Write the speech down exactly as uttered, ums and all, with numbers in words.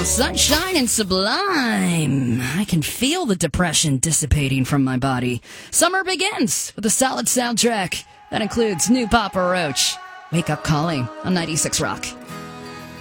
Sunshine and Sublime. I can feel the depression dissipating from my body. Summer begins with a solid soundtrack that includes new Papa Roach. Wake Up Calling on ninety-six Rock.